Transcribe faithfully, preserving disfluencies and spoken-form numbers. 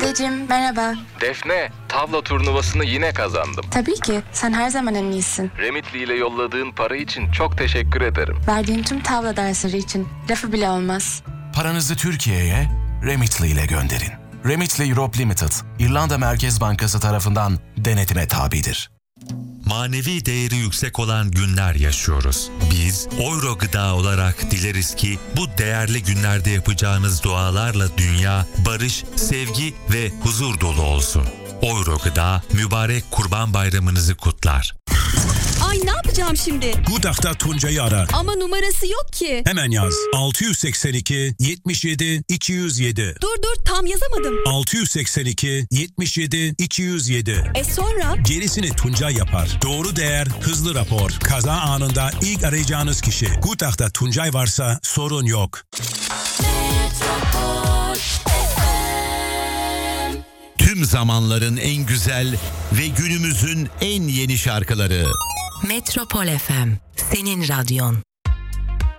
Dedeciğim merhaba. Defne, tavla turnuvasını yine kazandım. Tabii ki, sen her zaman en iyisin. Remitly ile yolladığın para için çok teşekkür ederim. Verdiğin tüm tavla dersleri için lafı bile olmaz. Paranızı Türkiye'ye Remitly ile gönderin. Remitly Europe Limited, İrlanda Merkez Bankası tarafından denetime tabidir. Manevi değeri yüksek olan günler yaşıyoruz. Biz Euro Gıda olarak dileriz ki bu değerli günlerde yapacağınız dualarla dünya, barış, sevgi ve huzur dolu olsun. Euro Gıda mübarek Kurban Bayramınızı kutlar. Ay ne yapacağım şimdi? Gudak'ta Tuncay'ı ara. Ama numarası yok ki. Hemen yaz. altı yüz seksen iki yetmiş yedi iki yüz yedi. Dur dur tam yazamadım. altı yüz seksen iki yetmiş yedi iki yüz yedi. E sonra? Gerisini Tuncay yapar. Doğru değer, hızlı rapor. Kaza anında ilk arayacağınız kişi. Gudak'ta Tuncay varsa sorun yok. Tüm zamanların en güzel ve günümüzün en yeni şarkıları. Metropol F M, senin radyon.